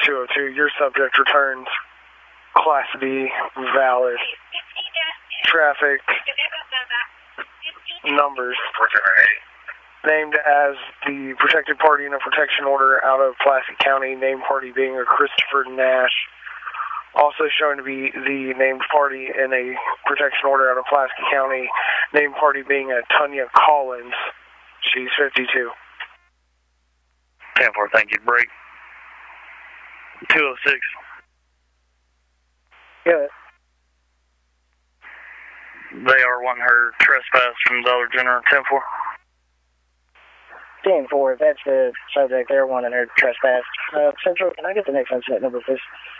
202. Your subject returns Class D, valid. Traffic numbers. Named as the protected party in a protection order out of Pulaski County, named party being a Christopher Nash. Also shown to be the named party in a protection order out of Pulaski County, named party being a Tonya Collins. She's 52. 10-4, thank you. Break. 206. Good. They are wanting her trespass from Dollar General. 10-4. 10-4, that's the subject. They're wanting her trespass. Central, can I get the next incident number, please?